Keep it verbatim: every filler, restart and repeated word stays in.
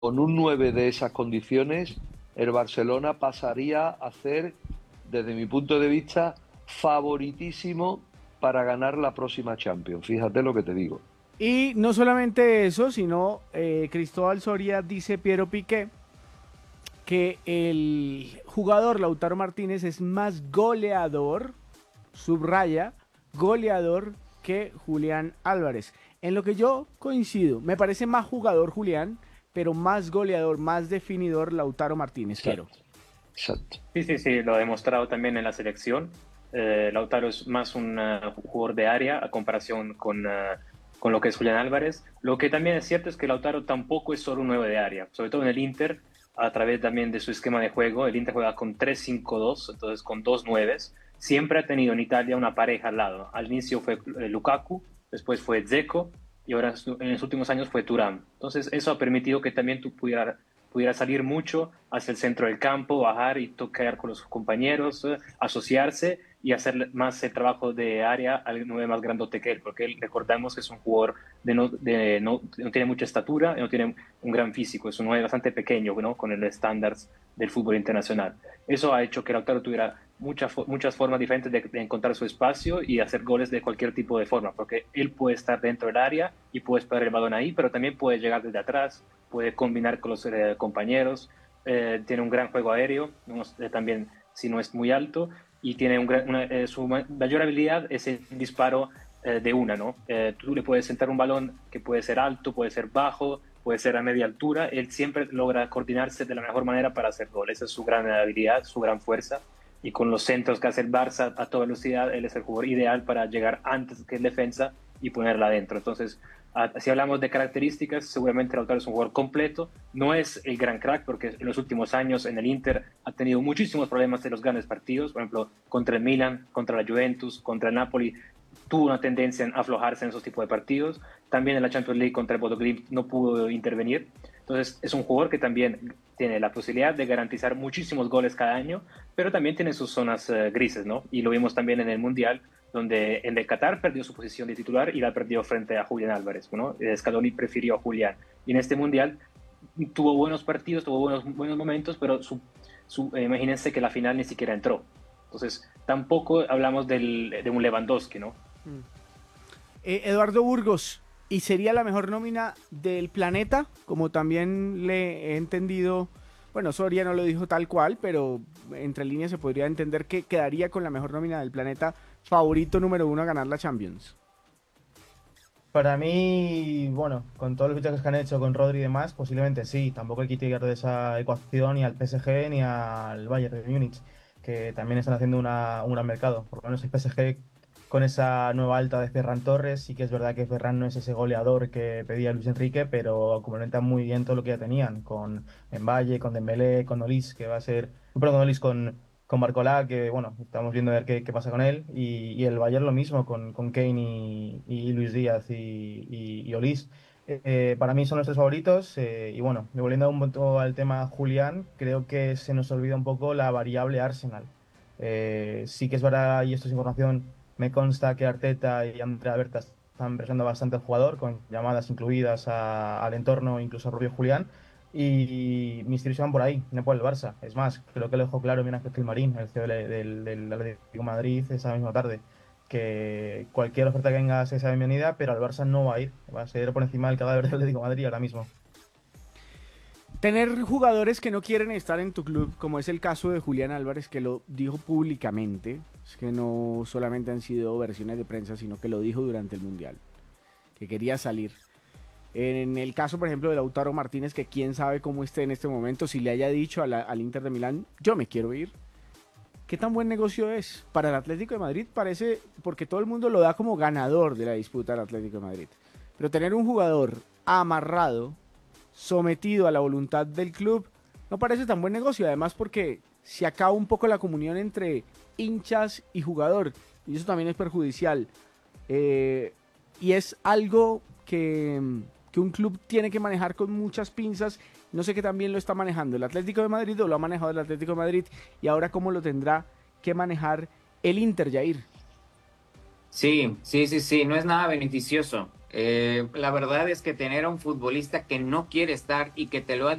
con un nueve de esas condiciones, el Barcelona pasaría a ser, desde mi punto de vista, favoritísimo para ganar la próxima Champions. Fíjate lo que te digo. Y no solamente eso, sino eh, Cristóbal Soria dice Piero Piqué que el jugador Lautaro Martínez es más goleador, subraya, goleador que Julián Álvarez. En lo que yo coincido, me parece más jugador Julián, pero más goleador, más definidor Lautaro Martínez, quiero. Exacto, exacto. Sí, sí, sí, lo ha demostrado también en la selección. Eh, Lautaro es más un uh, jugador de área a comparación con, uh, con lo que es Julián Álvarez. Lo que también es cierto es que Lautaro tampoco es solo un nueve de área, sobre todo en el Inter, a través también de su esquema de juego. El Inter juega con tres cinco dos, entonces con dos nueves. Siempre ha tenido en Italia una pareja al lado. Al inicio fue eh, Lukaku, después fue Dzeko y ahora en los últimos años fue Thuram. Entonces eso ha permitido que también tú pudieras pudiera salir mucho hacia el centro del campo, bajar y tocar con los compañeros, eh, asociarse y hacer más el trabajo de área al nueve más grandote que él, porque él, recordamos que es un jugador de no, de no, no tiene mucha estatura, no tiene un gran físico, es un nueve bastante pequeño, ¿no? Con el estándar del fútbol internacional. Eso ha hecho que Lautaro tuviera muchas, muchas formas diferentes de, de encontrar su espacio y hacer goles de cualquier tipo de forma, porque él puede estar dentro del área y puede esperar el balón ahí, pero también puede llegar desde atrás, puede combinar con los eh, compañeros, eh, tiene un gran juego aéreo, no, eh, también si no es muy alto, y tiene un gran, una, eh, su mayor habilidad es el disparo eh, de una, ¿no? Eh, tú le puedes sentar un balón que puede ser alto, puede ser bajo, puede ser a media altura, él siempre logra coordinarse de la mejor manera para hacer gol, esa es su gran habilidad, su gran fuerza, y con los centros que hace el Barça a toda velocidad, él es el jugador ideal para llegar antes que el defensa y ponerla adentro. Entonces, si hablamos de características, seguramente Lautaro es un jugador completo. No es el gran crack porque en los últimos años en el Inter ha tenido muchísimos problemas en los grandes partidos. Por ejemplo, contra el Milan, contra la Juventus, contra el Napoli. Tuvo una tendencia en aflojarse en esos tipos de partidos. También en la Champions League contra el Bodo Glimt no pudo intervenir. Entonces, es un jugador que también tiene la posibilidad de garantizar muchísimos goles cada año, pero también tiene sus zonas uh, grises, ¿no? Y lo vimos también en el Mundial, donde en el Qatar perdió su posición de titular y la perdió frente a Julián Álvarez, ¿no? Scaloni prefirió a Julián. Y en este Mundial tuvo buenos partidos, tuvo buenos, buenos momentos, pero su, su, eh, imagínense que la final ni siquiera entró. Entonces, tampoco hablamos del, de un Lewandowski, ¿no? Mm. Eh, Eduardo Burgos, ¿y sería la mejor nómina del planeta? Como también le he entendido, bueno, Soria no lo dijo tal cual, pero entre líneas se podría entender que quedaría con la mejor nómina del planeta, favorito número uno a ganar la Champions. Para mí, bueno, con todos los fichajes que han hecho con Rodri y demás, posiblemente sí. Tampoco hay que tirar de esa ecuación ni al P S G ni al Bayern de Múnich, que también están haciendo una, un gran mercado. Por lo menos el P S G con esa nueva alta de Ferran Torres, sí que es verdad que Ferran no es ese goleador que pedía Luis Enrique, pero complementa muy bien todo lo que ya tenían, con Mbaye, con Dembélé, con Olis, que va a ser, perdón, con Olis, con, con Barcola, que bueno, estamos viendo a ver qué, qué pasa con él, y, y el Bayern lo mismo, con, con Kane y, y Luis Díaz y, y, y Olis. Eh, para mí son los tres favoritos, eh, y bueno, volviendo un poco al tema Julián, creo que se nos olvida un poco la variable Arsenal. Eh, sí que es verdad, y esto es información, me consta que Arteta y Andrea Berta están presionando bastante al jugador, con llamadas incluidas a- al entorno, incluso al propio Julián. Y mis tiros van por ahí, no por el Barça. Es más, creo que lo dejó claro bien Ángel Marín, el C E O del, del, del Atlético de Madrid, esa misma tarde, que cualquier oferta que venga sea bienvenida, pero al Barça no va a ir. Va a ser por encima del cadáver del Atlético de Madrid ahora mismo. Tener jugadores que no quieren estar en tu club, como es el caso de Julián Álvarez, que lo dijo públicamente, es que no solamente han sido versiones de prensa, sino que lo dijo durante el Mundial, que quería salir. En el caso, por ejemplo, de Lautaro Martínez, que quién sabe cómo esté en este momento, si le haya dicho a la, al Inter de Milán, yo me quiero ir. ¿Qué tan buen negocio es? Para el Atlético de Madrid parece, porque todo el mundo lo da como ganador de la disputa del Atlético de Madrid. Pero tener un jugador amarrado, sometido a la voluntad del club, no parece tan buen negocio. Además porque se acaba un poco la comunión entre hinchas y jugador. Y eso también es perjudicial. Eh, y es algo que, que un club tiene que manejar con muchas pinzas. No sé qué también lo está manejando el Atlético de Madrid o lo ha manejado el Atlético de Madrid. Y ahora cómo lo tendrá que manejar el Inter, Jair. Sí, sí, sí, sí, no es nada beneficioso Eh, la verdad es que tener a un futbolista que no quiere estar y que te lo ha